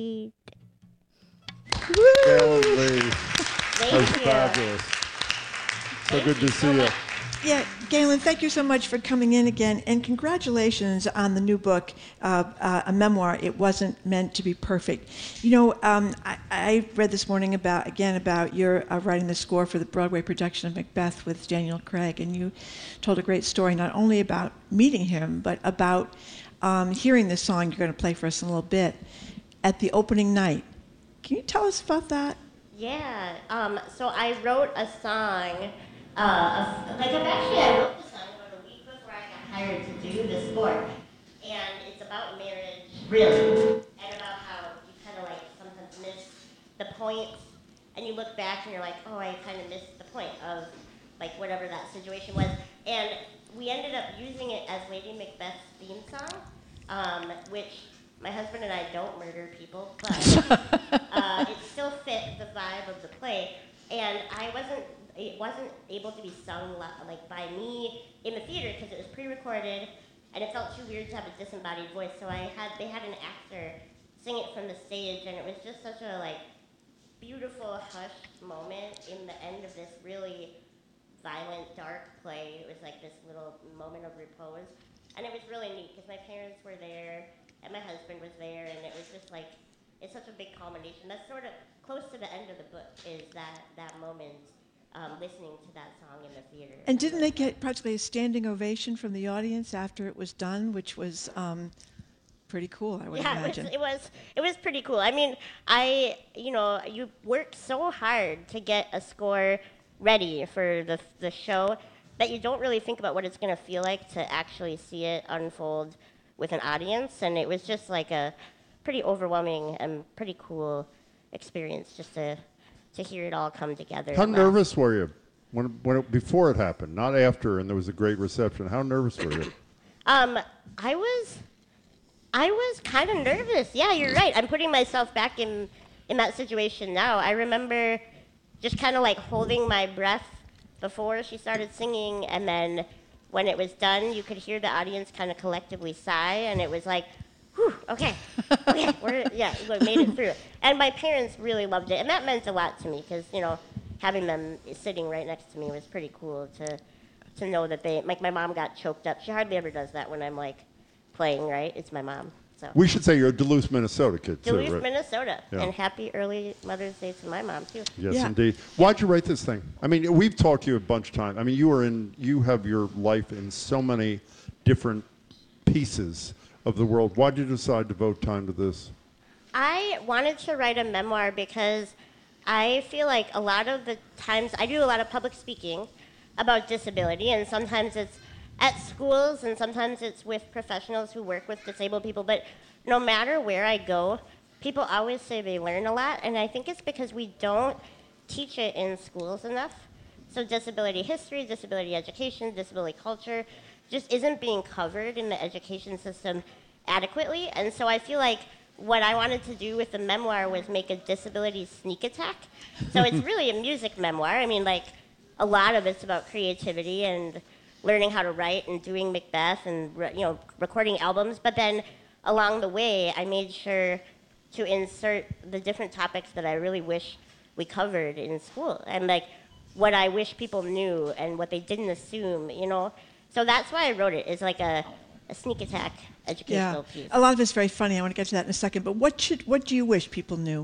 Gail and Lee. Thank That was you. fabulous. So good to see you. Yeah, Galen, thank you so much for coming in again, and congratulations on the new book, a memoir. It wasn't meant to be perfect. You know, I read this morning about your writing the score for the Broadway production of Macbeth with Daniel Craig, and you told a great story not only about meeting him, but about hearing this song you're going to play for us in a little bit at the opening night. Can you tell us about that? Yeah. So I wrote a song. I wrote the song about a week before I got hired to do the score, and it's about marriage, really, and about how you kind of like sometimes miss the points, and you look back and you're like, oh, I kind of missed the point of like whatever that situation was, and we ended up using it as Lady Macbeth's theme song, which my husband and I don't murder people, but it still fit the vibe of the play, and it wasn't able to be sung like by me in the theater because it was pre-recorded, and it felt too weird to have a disembodied voice. So they had an actor sing it from the stage, and it was just such a like beautiful hushed moment in the end of this really violent, dark play. It was like this little moment of repose, and it was really neat because my parents were there and my husband was there, and it was just like it's such a big culmination. That's sort of close to the end of the book is that moment. Listening to that song in the theater. And didn't they get practically a standing ovation from the audience after it was done, which was pretty cool, I would imagine. It was pretty cool. I mean, you work so hard to get a score ready for the show that you don't really think about what it's going to feel like to actually see it unfold with an audience, and it was just like a pretty overwhelming and pretty cool experience just to hear it all come together. How nervous were you before it happened, not after, and there was a great reception? How nervous were you? I was kind of nervous. Yeah, you're right. I'm putting myself back in that situation now. I remember just kind of like holding my breath before she started singing, and then when it was done, you could hear the audience kind of collectively sigh, and it was like, whew, okay, we made it through. And my parents really loved it, and that meant a lot to me because, having them sitting right next to me was pretty cool to know that my mom got choked up. She hardly ever does that when I'm, playing, right? It's my mom. So. We should say you're a Duluth, Minnesota kid, too, Duluth, right? Minnesota. Yeah. And happy early Mother's Day to my mom, too. Yes, indeed. Why'd you write this thing? I mean, we've talked to you a bunch of times. I mean, you have your life in so many different pieces of the world. Why did you decide to devote time to this? I wanted to write a memoir because I feel like a lot of the times I do a lot of public speaking about disability, and sometimes it's at schools and sometimes it's with professionals who work with disabled people, but no matter where I go, people always say they learn a lot, and I think it's because we don't teach it in schools enough. So disability history, disability education, disability culture just isn't being covered in the education system adequately. And so I feel like what I wanted to do with the memoir was make a disability sneak attack. So it's really a music memoir. I mean, a lot of it's about creativity and learning how to write and doing Macbeth and recording albums. But then along the way, I made sure to insert the different topics that I really wish we covered in school, and what I wish people knew and what they didn't assume, So that's why I wrote it. It's like a sneak attack educational piece. A lot of it's very funny. I want to get to that in a second. But what do you wish people knew?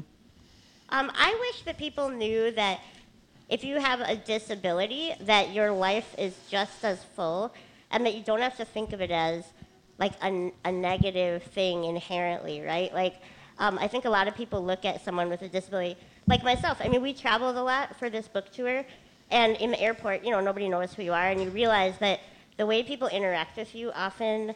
I wish that people knew that if you have a disability, that your life is just as full, and that you don't have to think of it as a negative thing inherently, right? I think a lot of people look at someone with a disability, like myself. I mean, we traveled a lot for this book tour, and in the airport, nobody knows who you are, and you realize that the way people interact with you often,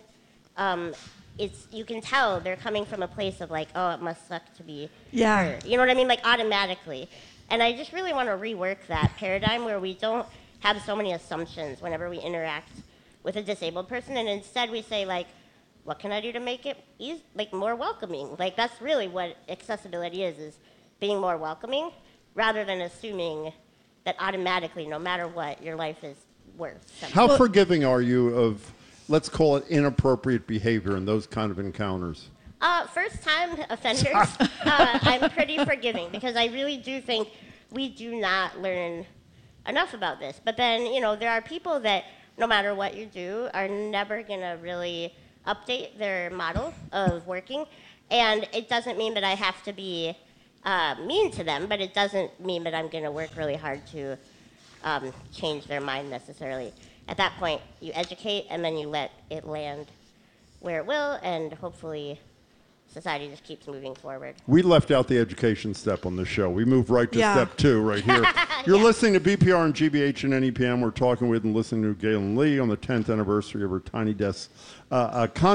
you can tell they're coming from a place of oh, it must suck to be her. You know what I mean? Automatically. And I just really want to rework that paradigm where we don't have so many assumptions whenever we interact with a disabled person, and instead we say what can I do to make it more welcoming? That's really what accessibility is being more welcoming, rather than assuming that automatically, no matter what, your life is worth something. How forgiving are you of, let's call it, inappropriate behavior in those kind of encounters? First-time offenders, I'm pretty forgiving because I really do think we do not learn enough about this. But then, there are people that, no matter what you do, are never going to really update their model of working. And it doesn't mean that I have to be mean to them, but it doesn't mean that I'm going to work really hard to change their mind necessarily. At that point, you educate, and then you let it land where it will, and hopefully society just keeps moving forward. We left out the education step on this show. We moved right to step 2 right here. You're Yeah. listening to BPR and GBH and NEPM. We're talking with and listening to Galen Lee on the 10th anniversary of her Tiny Desk